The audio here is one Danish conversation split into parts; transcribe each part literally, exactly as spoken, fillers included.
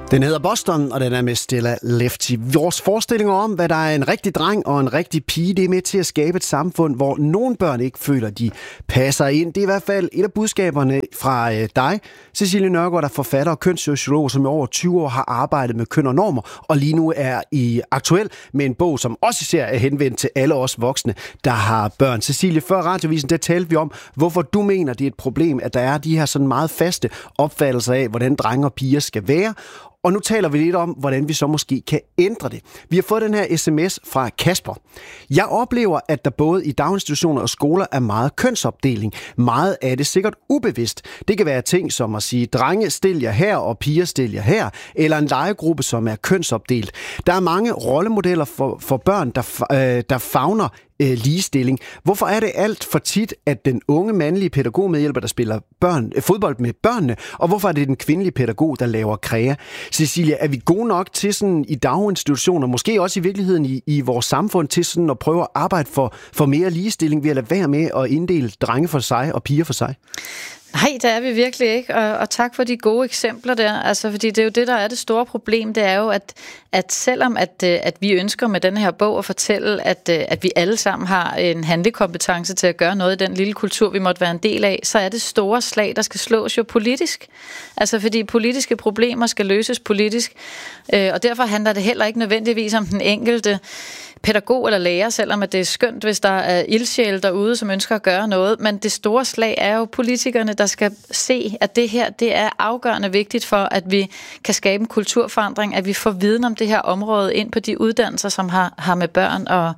Den hedder Boston, og den er med Stella Lefty. Vores forestillinger om, hvad der er en rigtig dreng og en rigtig pige, det er med til at skabe et samfund, hvor nogle børn ikke føler, de passer ind. Det er i hvert fald et af budskaberne fra øh, dig, Cecilie Nørgaard, der er forfatter og kønssociolog, som i over tyve år har arbejdet med køn og normer, og lige nu er i aktuel med en bog, som også især er henvendt til alle os voksne, der har børn. Cecilie, før Radiovisen, der talte vi om, hvorfor du mener, det er et problem, at der er de her sådan meget faste opfattelser af, hvordan drenge og piger skal være. Og nu taler vi lidt om, hvordan vi så måske kan ændre det. Vi har fået den her sms fra Kasper. Jeg oplever, at der både i daginstitutioner og skoler er meget kønsopdeling. Meget af det sikkert ubevidst. Det kan være ting som at sige, drenge stil jer her og piger stil jer her, eller en legegruppe, som er kønsopdelt. Der er mange rollemodeller for, for børn, der, øh, der favner øh, ligestilling. Hvorfor er det alt for tit, at den unge mandlige pædagogmedhjælper, der spiller børn, øh, fodbold med børnene, og hvorfor er det den kvindelige pædagog, der laver kræa? Cecilia, er vi gode nok til sådan i daginstitutioner, måske også i virkeligheden i, i vores samfund, til sådan at prøve at arbejde for, for mere ligestilling ved at lade være med at inddele drenge for sig og piger for sig? Nej, det er vi virkelig ikke, og, og tak for de gode eksempler der, altså fordi det er jo det, der er det store problem, det er jo, at, at selvom at, at vi ønsker med den her bog at fortælle, at, at vi alle sammen har en handlekompetence til at gøre noget i den lille kultur, vi måtte være en del af, så er det store slag, der skal slås jo politisk. Altså fordi politiske problemer skal løses politisk, og derfor handler det heller ikke nødvendigvis om den enkelte pædagog eller lærer, selvom at det er skønt, hvis der er ildsjæle derude, som ønsker at gøre noget. Men det store slag er jo politikerne, der skal se, at det her, det er afgørende vigtigt for, at vi kan skabe en kulturforandring, at vi får viden om det her område ind på de uddannelser, som har, har med børn og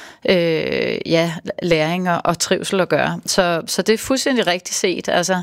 øh, ja, læring og, og trivsel at gøre. Så, så det er fuldstændig rigtigt set. Altså,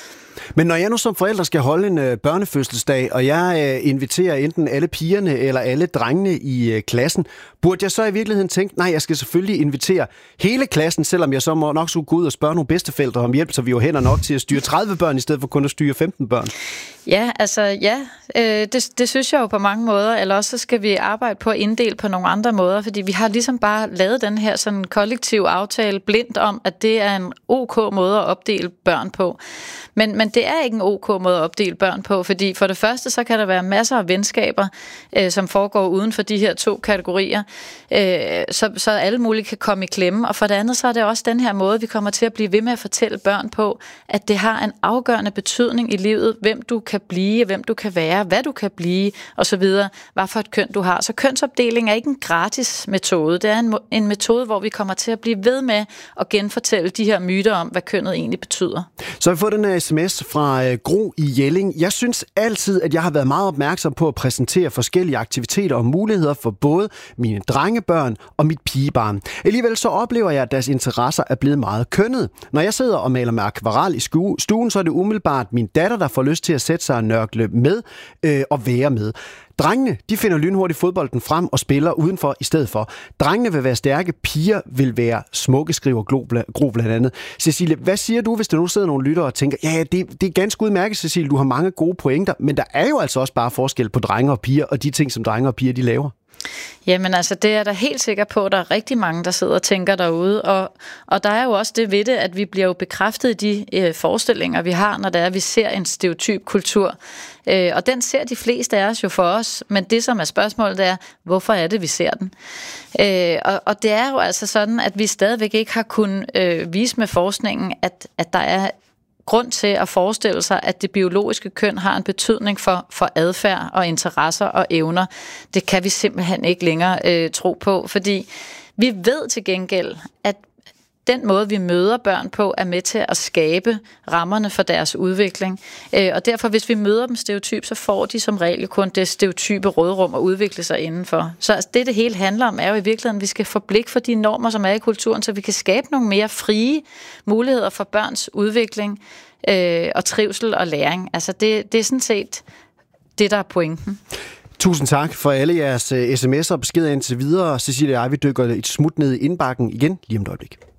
Men når jeg nu som forælder skal holde en øh, børnefødselsdag, og jeg øh, inviterer enten alle pigerne eller alle drengene i øh, klassen, burde jeg så i virkeligheden tænke, nej, jeg skal selvfølgelig invitere hele klassen, selvom jeg så må nok skulle gå ud og spørge nogle bedsteforældre om hjælp, så vi jo hænder nok til at styre tredive børn, i stedet for kun at styre femten børn? Ja, altså ja, øh, det, det synes jeg jo på mange måder, eller også så skal vi arbejde på at inddele på nogle andre måder, fordi vi har ligesom bare lavet den her sådan kollektiv aftale blindt om, at det er en ok måde at opdele børn på. Men, men det er ikke en ok måde at opdele børn på, fordi for det første, så kan der være masser af venskaber, øh, som foregår uden for de her to kategorier, øh, så, så alle mulige kan komme i klemme. Og for det andet, så er det også den her måde, vi kommer til at blive ved med at fortælle børn på, at det har en afgørende betydning i livet, hvem du kan blive, hvem du kan være, hvad du kan blive, osv., hvad for et køn du har. Så kønsopdeling er ikke en gratis metode. Det er en, en metode, hvor vi kommer til at blive ved med at genfortælle de her myter om, hvad kønnet egentlig betyder. Så har vi fået den her sms fra øh, Gro i Jelling. Jeg synes altid, at jeg har været meget opmærksom på at præsentere forskellige aktiviteter og muligheder for både mine drengebørn og mit pigebarn. Alligevel så oplever jeg, at deres interesser er blevet meget kønnede. Når jeg sidder og maler med akvarel i stuen, så er det umiddelbart min datter, der får lyst til at sætte sig og nørkle med øh, og være med. Drengene, de finder lynhurtigt fodbolden frem og spiller udenfor i stedet for. Drengene vil være stærke, piger vil være smukke, skriver Gro blandt andet. Cecilie, hvad siger du, hvis der nu sidder nogle lyttere og tænker, ja, det, det er ganske udmærket, Cecilie, du har mange gode pointer, men der er jo altså også bare forskel på drenge og piger, og de ting, som drenge og piger, de laver. Jamen altså, det er der helt sikker på, at der er rigtig mange, der sidder og tænker derude, og, og der er jo også det ved det, at vi bliver jo bekræftet i de øh, forestillinger, vi har, når det er, at vi ser en stereotyp kultur, øh, og den ser de fleste af os jo for os, men det som er spørgsmålet, det er, hvorfor er det, vi ser den? Øh, og, og det er jo altså sådan, at vi stadigvæk ikke har kunnet øh, vise med forskningen, at, at der er grund til at forestille sig, at det biologiske køn har en betydning for, for adfærd og interesser og evner. Det kan vi simpelthen ikke længere øh, tro på, fordi vi ved til gengæld, at den måde, vi møder børn på, er med til at skabe rammerne for deres udvikling. Øh, og derfor, hvis vi møder dem stereotyp, så får de som regel kun det stereotype rådrum at udvikle sig indenfor. Så altså, det, det hele handler om, er jo i virkeligheden, at vi skal få blik for de normer, som er i kulturen, så vi kan skabe nogle mere frie muligheder for børns udvikling øh, og trivsel og læring. Altså, det, det er sådan set det, der er pointen. Tusind tak for alle jeres sms'er og beskeder indtil videre. Cecilie og jeg, vi dykker et smut ned i indbakken igen lige om et øjeblik.